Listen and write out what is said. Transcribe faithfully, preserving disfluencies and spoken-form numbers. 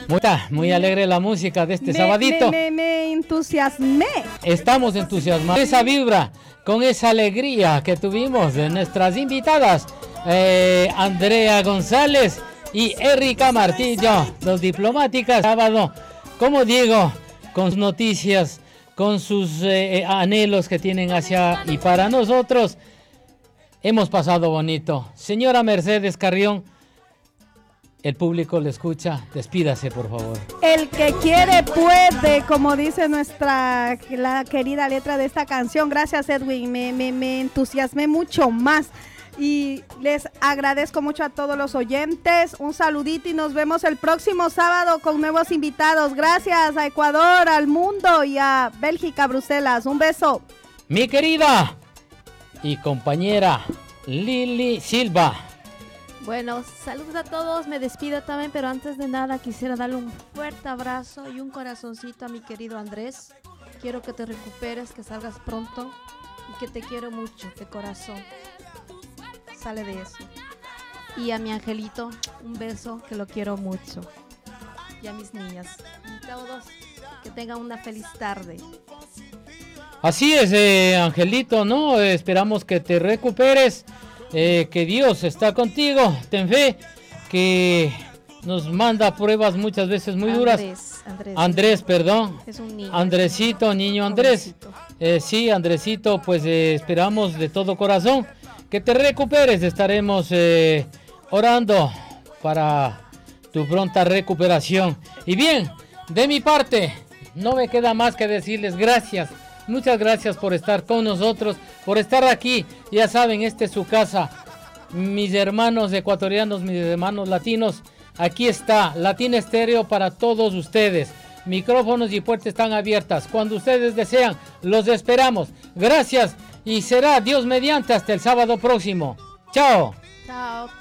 Muy, muy alegre la música de este me, sabadito. Me, me, me entusiasmé. Estamos entusiasmados. Esa vibra, con esa alegría que tuvimos de nuestras invitadas, eh, Andrea González y Erika Martillo, dos diplomáticas. Sábado, como digo, con sus noticias, con sus eh, anhelos que tienen hacia y para nosotros. Hemos pasado bonito. Señora Mercedes Carrión, el público le escucha. Despídase, por favor. El que quiere puede, como dice nuestra la querida letra de esta canción. Gracias, Edwin. Me, me, me entusiasmé mucho más. Y les agradezco mucho a todos los oyentes. Un saludito y nos vemos el próximo sábado con nuevos invitados. Gracias a Ecuador, al mundo y a Bélgica, Bruselas. Un beso. Mi querida y compañera Lili Silva. Bueno, saludos a todos, me despido también, pero antes de nada quisiera darle un fuerte abrazo y un corazoncito a mi querido Andrés. Quiero que te recuperes, que salgas pronto y que te quiero mucho, de corazón. Sale de eso. Y a mi angelito, un beso, que lo quiero mucho. Y a mis niñas, y todos, que tengan una feliz tarde. Así es, eh, Angelito, ¿no? Eh, esperamos que te recuperes, eh, que Dios está contigo, ten fe, que nos manda pruebas muchas veces muy duras. Andrés, Andrés, Andrés, perdón. Es un niño. Andresito, niño Andrés. Eh, sí, Andresito, pues eh, esperamos de todo corazón que te recuperes. Estaremos eh, orando para tu pronta recuperación. Y bien, de mi parte, no me queda más que decirles gracias. Muchas gracias por estar con nosotros, por estar aquí. Ya saben, esta es su casa. Mis hermanos ecuatorianos, mis hermanos latinos, aquí está Latina Estéreo para todos ustedes. Micrófonos y puertas están abiertas. Cuando ustedes desean, los esperamos. Gracias y será Dios mediante hasta el sábado próximo. Chao. Chao.